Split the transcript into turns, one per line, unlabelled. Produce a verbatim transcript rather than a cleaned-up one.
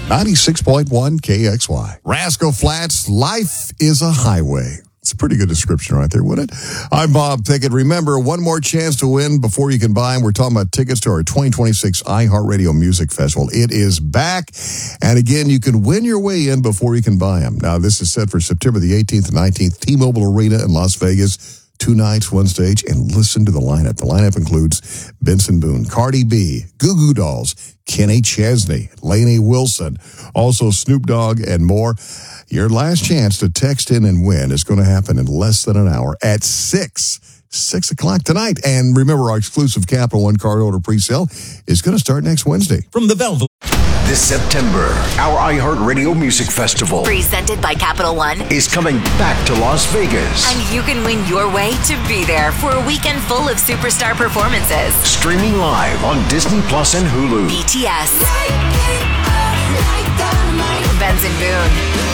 ninety-six point one K X Y. Rascal Flatts, life is a highway. It's a pretty good description right there, wouldn't it? I'm Bob Pickett. Remember, one more chance to win before you can buy them. We're talking about tickets to our twenty twenty-six iHeartRadio Music Festival. It is back. And again, you can win your way in before you can buy them. Now, this is set for September the eighteenth and nineteenth, T-Mobile Arena in Las Vegas. Two nights, one stage, and listen to the lineup. The lineup includes Benson Boone, Cardi B, Goo Goo Dolls, Kenny Chesney, Lainey Wilson, also Snoop Dogg, and more. Your last chance to text in and win is going to happen in less than an hour at six, six o'clock tonight. And remember, our exclusive Capital One card order presale is going to start next Wednesday.
From the Velvet.
This September, our iHeartRadio Music Festival,
presented by Capital One,
is coming back to Las Vegas.
And you can win your way to be there for a weekend full of superstar performances.
Streaming live on Disney Plus and Hulu.
B T S, Benson Boone,